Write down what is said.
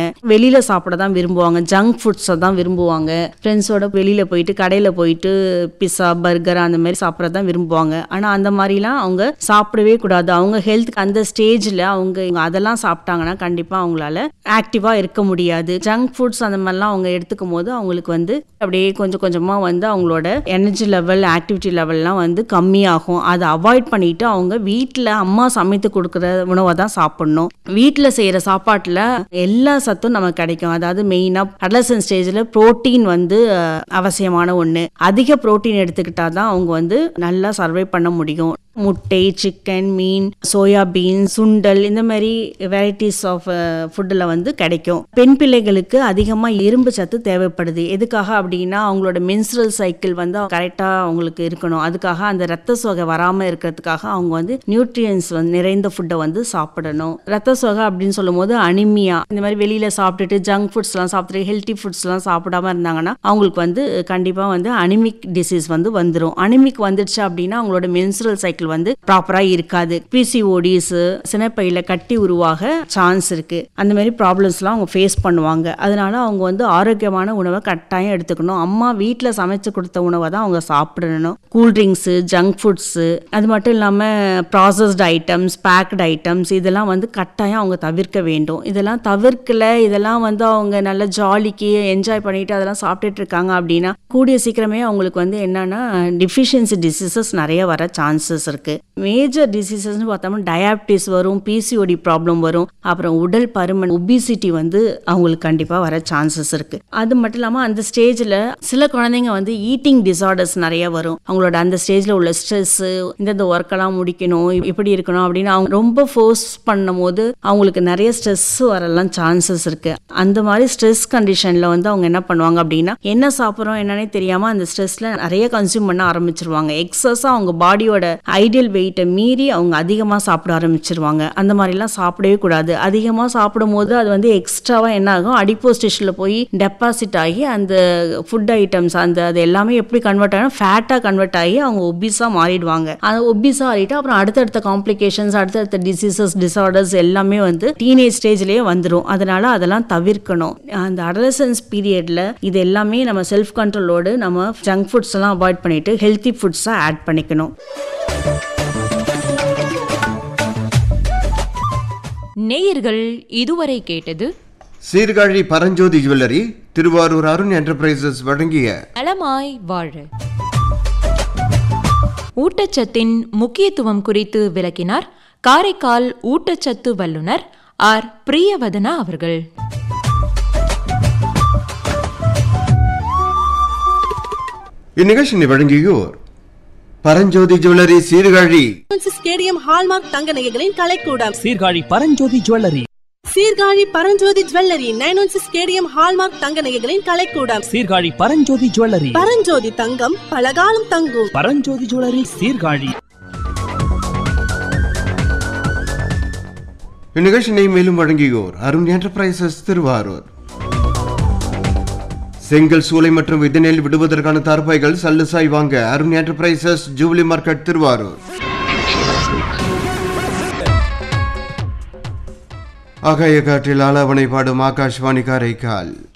வெளியில சாப்பிட தான் விரும்புவாங்க, ஜங்க் ஃபுட்ஸை தான் விரும்புவாங்க. ஃப்ரெண்ட்ஸோட வெளியில போயிட்டு கடையில் போயிட்டு பிஸ்ஸா பர்கர் அந்த மாதிரி சாப்பிட்றது தான் விரும்புவாங்க. ஆனால் அந்த மாதிரிலாம் அவங்க சாப்பிடவே கூடாது. அவங்க ஹெல்த்துக்கு அந்த ஸ்டேஜில் அவங்க அதெல்லாம் சாப்பிட்டாங்கன்னா கண்டிப்பாக அவங்களால ஆக்டிவாக இருக்க முடியாது. ஜங்க் ஃபுட்ஸ் அந்த மாதிரிலாம் அவங்க எடுத்துக்கும் போது அவங்களுக்கு வந்து அப்படியே கொஞ்சம் கொஞ்சமாக வந்து அவங்களோட எனர்ஜி லெவல் ஆக்டிவிட்டி லெவல்லாம் வந்து கம்மியாகும். அதை அவாய்ட் பண்ணிட்டு அவங்க வீட்டில் அம்மா சமைத்து கொடுக்குற உணவை தான் சாப்பிடணும். வீட்டில் செய்கிற சாப்பாட்டில் எல்லா சத்தும் நமக்கு கிடைக்கும். அதாவது மெயினாக அடலசன்ட் ஸ்டேஜில் புரோட்டீன் வந்து அவசியமான ஒன்று. அதிக புரோட்டீன் எடுத்துக்கிட்டா தான் அவங்க வந்து நல்லா சர்வை பண்ண முடியும். முட்டை, சிக்கன், மீன், சோயாபீன், சுண்டல் இந்த மாதிரி வெரைட்டிஸ் ஆஃப் ஃபுட்டில் வந்து கிடைக்கும். பெண் பிள்ளைகளுக்கு அதிகமாக இரும்பு சத்து தேவைப்படுது. எதுக்காக அப்படின்னா அவங்களோட மென்ஸ்ட்ரல் சைக்கிள் வந்து கரெக்டாக அவங்களுக்கு இருக்கணும். அதுக்காக அந்த ரத்த சோகை வராமல் இருக்கிறதுக்காக அவங்க வந்து நியூட்ரியன்ஸ் வந்து நிறைந்த ஃபுட்டை வந்து சாப்பிடணும். ரத்த சோகை அப்படின்னு சொல்லும் போது அனிமியா, இந்த மாதிரி வெளியில் சாப்பிட்டுட்டு ஜங்க் ஃபுட்ஸ்லாம் சாப்பிட்டு ஹெல்த்தி ஃபுட்ஸ்லாம் சாப்பிடாம இருந்தாங்கன்னா அவங்களுக்கு வந்து கண்டிப்பாக வந்து அனிமிக் டிசீஸ் வந்து வந்துடும். அனிமிக் வந்துடுச்சு அப்படின்னா அவங்களோட மென்ஸ்ட்ரல் சைக்கிள் வந்து ப்ராப்பரா இருக்காது. பிசிஓடிஸ், சினைப்பையில கட்டி உருவாக சான்ஸ் இருக்கு. அந்த மாதிரி ப்ராப்ளம்ஸ்லாம் அவங்க ஃபேஸ் பண்ணுவாங்க. அதனால அவங்க வந்து ஆரோக்கியமான உணவை கட்டாயம் எடுத்துக்கணும். அம்மா வீட்டில் சமைச்சு கொடுத்த உணவை தான் அவங்க சாப்பிடணும். கூல்ட்ரிங்க்ஸு, ஜங்க் ஃபுட்ஸு, அது மட்டும் இல்லாமல் ப்ராசஸ்ட் ஐட்டம்ஸ், பேக்டு ஐட்டம்ஸ் இதெல்லாம் வந்து கட்டாயம் அவங்க தவிர்க்க வேண்டும். இதெல்லாம் தவிர்க்கல, இதெல்லாம் வந்து அவங்க நல்ல ஜாலிக்கு என்ஜாய் பண்ணிட்டு அதெல்லாம் சாப்பிட்டுட்டு இருக்காங்க அப்படின்னா கூடிய சீக்கிரமே அவங்களுக்கு வந்து என்னன்னா டிஃபிஷியன்சி டிசீசஸ் நிறைய வர சான்சஸ் இருக்கு. மேஜர் டிசீசஸ்னு பார்த்தோம்னா டயாபிட்டிஸ் வரும், பிசிஓடி ப்ராப்ளம் வரும், அப்புறம் உடல் பருமன், ஒபிசிட்டி வந்து அவங்களுக்கு கண்டிப்பாக வர சான்சஸ் இருக்கு. அது மட்டும் இல்லாமல் அந்த ஸ்டேஜில் சில குழந்தைங்க வந்து ஈட்டிங் டிசார்டர்ஸ் நிறைய வரும். அவங்களோட அந்த ஸ்டேஜில் உள்ள ஸ்ட்ரெஸ்ஸு, இந்தந்த ஒர்க்கெல்லாம் முடிக்கணும், இப்படி இருக்கணும் அப்படின்னு அவங்க ரொம்ப ஃபோர்ஸ் பண்ணும் போது அவங்களுக்கு நிறைய ஸ்ட்ரெஸ் வரலாம் சான்சஸ் இருக்கு. அந்த மாதிரி ஸ்ட்ரெஸ் கண்டிஷனில் வந்து அவங்க என்ன பண்ணுவாங்க அப்படின்னா என்ன சாப்பிட்றோம் என்னன்னே தெரியாமல் அந்த ஸ்ட்ரெஸ்ல நிறைய கன்சியூம் பண்ண ஆரம்பிச்சிருவாங்க. எக்ஸஸாக அவங்க பாடியோட ஐடியல் வெயிட்டை மீறி அவங்க அதிகமாக சாப்பிட ஆரம்பிச்சிருவாங்க. அந்த மாதிரிலாம் சாப்பிடவே கூடாது. அதிகமாக சாப்பிடும் போது அது வந்து எக்ஸ்ட்ராவாக என்ன ஆகும், அடிப்போஸ் டிஷ்யூல போய் டெபாசிட் ஆகி அந்த ஃபுட் ஐட்டம்ஸ் அது எல்லாமே எப்படி கன்வெர்ட் ஆகும், ஃபேட்டாக கன்வெர்ட் ஆகி அவங்க ஒபிஸாக மாறிடுவாங்க. அந்த ஒபிஸாக ஆகிட்டு அப்புறம் அடுத்தடுத்த காம்ப்ளிகேஷன்ஸ், அடுத்தடுத்த டிசீசஸ், டிசார்டர்ஸ் எல்லாமே வந்து டீனேஜ் ஸ்டேஜ்லேயே வந்துடும். அதனால அதெல்லாம் தவிர்க்கணும். அந்த அடலசன்ஸ் பீரியட்ல இது எல்லாமே நம்ம செல்ஃப் கண்ட்ரோலோடு நம்ம ஜங்க் ஃபுட்ஸ் எல்லாம் அவாய்ட் பண்ணிட்டு ஹெல்த்தி ஃபுட்ஸை ஆட் பண்ணிக்கணும். நேயர்கள் இதுவரை கேட்டது சீர்காழி பரஞ்சோதி ஜுவல்லரி, திருவாரூர் அருண் என்டர்பிரைசஸ் வழங்கிய நலமாய் வாழ. ஊட்டச்சத்தின் முக்கியத்துவம் குறித்து விளக்கினார் காரைக்கால் ஊட்டச்சத்து வல்லுநர் ஆர் பிரியவதனா அவர்கள். இந்நிகழ்ச்சியை வழங்கியோர் Paranjothi jewellery, Sirkazhi. Stadium hallmark தங்க நகைகளின் கலைக்கூடம் Sirkazhi Paranjothi jewellery. Sirkazhi Paranjothi jewellery 916 stadium hallmark தங்க நகைகளின் கலைக்கூடம் சீர்காழி பரஞ்சோதி ஜுவல்லரி. பரஞ்சோதி தங்கம் பலகாலம் தங்கும். பரஞ்சோதி ஜுவல்லரி, சீர்காழி. இந்நிகழ்ச்சியை மேலும் வழங்கியோர் அருண் என்டர்பிரைசஸ், திருவாரூர். செங்கல், சூளை மற்றும் விதைநெல் விடுவதற்கான தார்பாய்கள் சல்லுசாய் வாங்க Arun enterprises, jubilee market, Thiruvarur. ஆகாய காற்றில் ஆலாவனை பாடும் ஆகாஷ்வாணி காரைக்கால்.